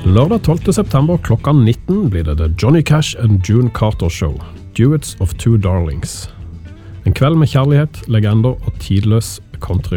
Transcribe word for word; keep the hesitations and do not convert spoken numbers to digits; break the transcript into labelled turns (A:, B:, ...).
A: Lørdag tolvte september klokka nitten blir det The Johnny Cash and June Carter Show, Duets of Two Darlings. En kveld med kjærlighet, legender og tidløs country.